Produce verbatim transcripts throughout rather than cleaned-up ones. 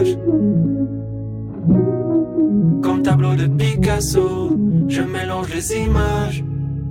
visage. Comme tableau de Picasso, je mélange les images.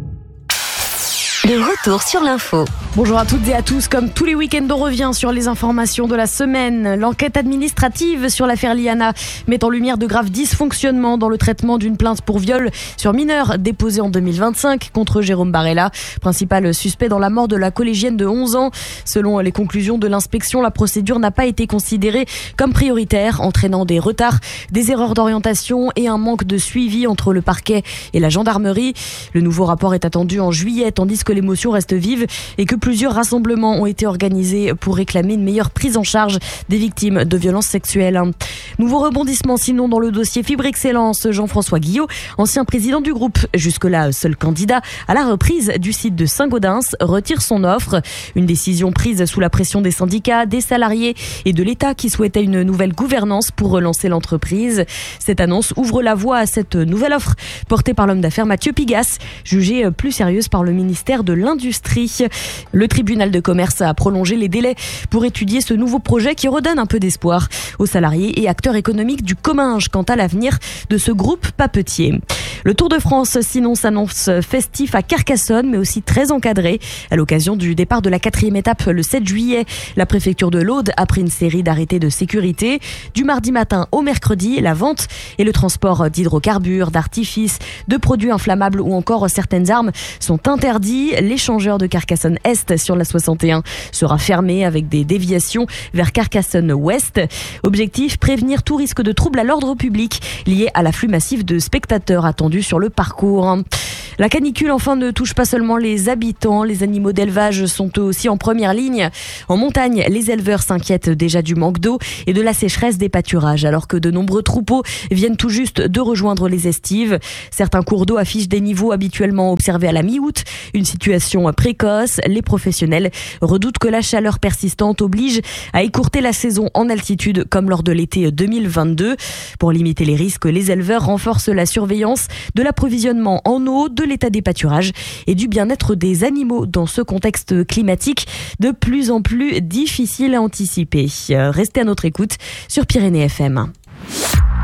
Le retour sur l'info. Bonjour à toutes et à tous. Comme tous les week-ends, on revient sur les informations de la semaine. L'enquête administrative sur l'affaire Liana met en lumière de graves dysfonctionnements dans le traitement d'une plainte pour viol sur mineur déposée en deux mille vingt-cinq contre Jérôme Barella, principal suspect dans la mort de la collégienne de onze ans. Selon les conclusions de l'inspection, la procédure n'a pas été considérée comme prioritaire, entraînant des retards, des erreurs d'orientation et un manque de suivi entre le parquet et la gendarmerie. Le nouveau rapport est attendu en juillet, tandis que l'émotion reste vive et que plusieurs rassemblements ont été organisés pour réclamer une meilleure prise en charge des victimes de violences sexuelles. Nouveau rebondissement sinon dans le dossier Fibre Excellence. Jean-François Guillot, ancien président du groupe, jusque-là seul candidat à la reprise du site de Saint-Gaudens, retire son offre. Une décision prise sous la pression des syndicats, des salariés et de l'État qui souhaitait une nouvelle gouvernance pour relancer l'entreprise. Cette annonce ouvre la voie à cette nouvelle offre portée par l'homme d'affaires Mathieu Pigasse, jugée plus sérieuse par le ministère de l'Industrie. Le tribunal de commerce a prolongé les délais pour étudier ce nouveau projet qui redonne un peu d'espoir aux salariés et acteurs économiques du Comminges quant à l'avenir de ce groupe papetier. Le Tour de France, sinon, s'annonce festif à Carcassonne, mais aussi très encadré. À l'occasion du départ de la quatrième étape le sept juillet, la préfecture de l'Aude a pris une série d'arrêtés de sécurité. Du mardi matin au mercredi, la vente et le transport d'hydrocarbures, d'artifices, de produits inflammables ou encore certaines armes sont interdits. L'échangeur de Carcassonne-Est sur la soixante et un sera fermé avec des déviations vers Carcassonne-Ouest. Objectif, prévenir tout risque de trouble à l'ordre public lié à l'afflux massif de spectateurs attendus sur le parcours. La canicule, enfin, ne touche pas seulement les habitants. Les animaux d'élevage sont eux aussi en première ligne. En montagne, les éleveurs s'inquiètent déjà du manque d'eau et de la sécheresse des pâturages, alors que de nombreux troupeaux viennent tout juste de rejoindre les estives. Certains cours d'eau affichent des niveaux habituellement observés à la mi-août. Une situation précoce. Les professionnels redoutent que la chaleur persistante oblige à écourter la saison en altitude, comme lors de l'été deux mille vingt-deux. Pour limiter les risques, les éleveurs renforcent la surveillance de l'approvisionnement en eau, de l'état des pâturages et du bien-être des animaux dans ce contexte climatique de plus en plus difficile à anticiper. Restez à notre écoute sur Pyrénées F M.